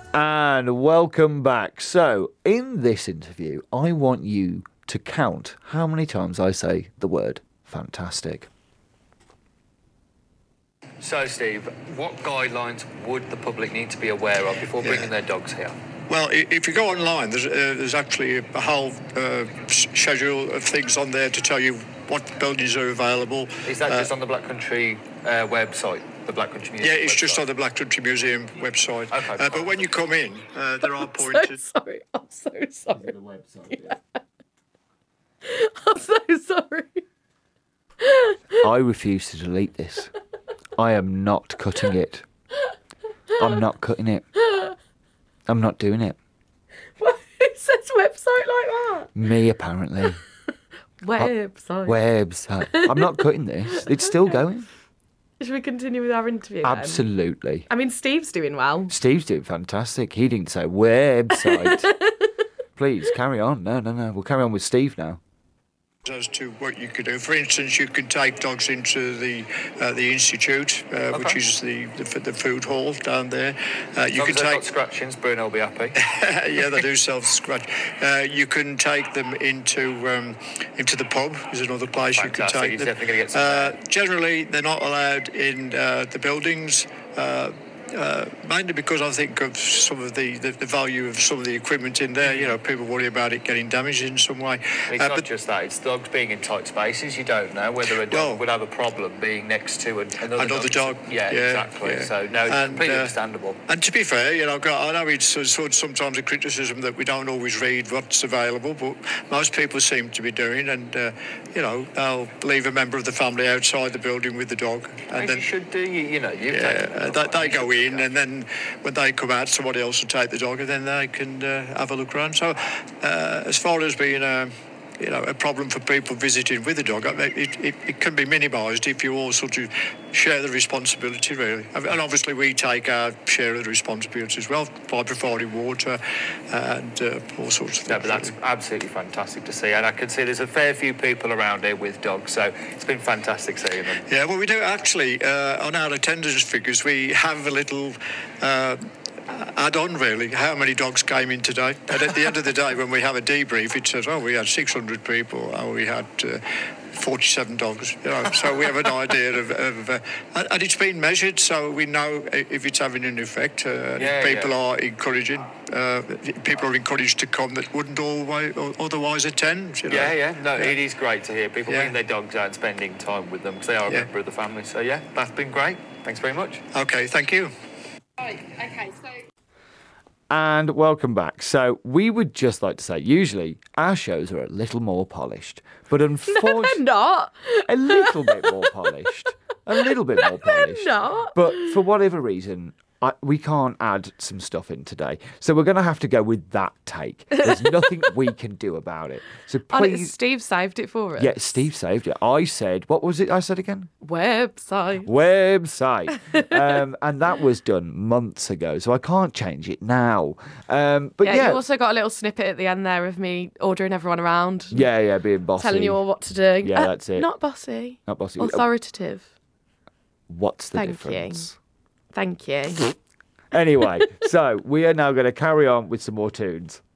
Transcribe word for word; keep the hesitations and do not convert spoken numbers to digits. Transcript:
And welcome back. So, in this interview, I want you to count how many times I say the word fantastic. So, Steve, what guidelines would the public need to be aware of before Yeah. bringing their dogs here? Well, i- if you go online, there's, uh, there's actually a whole uh, s- schedule of things on there to tell you what buildings are available. Is that Uh, just on the Black Country uh, website, the Black Country Museum Yeah, it's website? just on the Black Country Museum website. Okay, Uh, fine. but when you come in, uh, there are So pointers. sorry. I'm so sorry. The website, yeah. I'm so sorry. I refuse to delete this. I am not cutting it. I'm not cutting it. I'm not doing it. What? Who says website like that? Me, apparently. Website. Website. I'm not cutting this. It's still going. Should we continue with our interview then? Absolutely. I mean, Steve's doing well. Steve's doing fantastic. He didn't say website. Please, carry on. No, no, no. We'll carry on with Steve now. As to what you could do. For instance, you can take dogs into the uh, the institute, uh, which Okay. is the, the the food hall down there. Uh, you You can can got take scratchings, Bruno will be happy. yeah, they do self-scratch. Uh, you can take them into um, into the pub. Is another place you can Fantastic, take he's them. definitely gonna get some uh, there. generally, they're not allowed in uh, the buildings. Uh, uh, mainly because I think of some of the, the, the value of some of the equipment in there. You know, people worry about it getting damaged in some way. It's Uh, not but just that, it's dogs being in tight spaces. You don't know whether a dog Well- would have a problem being next to an, another, Another dog. dog, Yeah, yeah, exactly. yeah. So, no, it's And, completely uh, understandable. And to be fair, you know, I've got- I know it's uh, sort of sometimes a criticism that we don't always read what's available, but most people seem to be doing, and uh, you know, they'll leave a member of the family outside the building with the dog, As and you then should do, you, you know, you've yeah, taken uh, the they, dog, they you go should in, do and then when they come out, somebody else will take the dog, and then they can uh, have a look around. So, uh, as far as being a you know, a problem for people visiting with a dog, I mean, it, it, it can be minimised if you all sort of share the responsibility, really. And obviously we take our share of the responsibility as well by providing water and uh, all sorts of things. No, but that's really. absolutely fantastic to see. And I can see there's a fair few people around here with dogs, so it's been fantastic seeing them. Yeah, well, we do actually, uh, on our attendance figures, we have a little uh, add on, really, how many dogs came in today. And at the end of the day, when we have a debrief, it says, oh, we had six hundred people, oh, we had uh, forty-seven dogs, you know, so we have an idea of, of uh, and, and it's been measured, so we know if it's having an effect. Uh, and Yeah, if people yeah. are encouraging, uh, people are encouraged to come that wouldn't always, otherwise attend, you know. Yeah, yeah. No, it is great to hear people Yeah. bringing their dogs out and spending time with them because they are a Yeah. member of the family. So, yeah, that's been great. Thanks very much. Okay, thank you. Right, okay, so And welcome back. So we would just like to say, usually our shows are a little more polished, but They're unfortunately, not. a little bit more polished, a little bit more polished. not. But for whatever reason, I, we can't add some stuff in today, so we're going to have to go with that take. There's nothing we can do about it. So And it- please, Steve saved it for us. yeah, Steve saved it. I said, what was it? I said again. Website. Website, um, and that was done months ago, so I can't change it now. Um, but Yeah, yeah, you also got a little snippet at the end there of me ordering everyone around. yeah, yeah, being bossy. Telling you all what to do. Yeah, Uh, that's it. Not bossy. Not bossy. Authoritative. What's the Thank you. difference? Thank you. Anyway, so we are now going to carry on with some more tunes.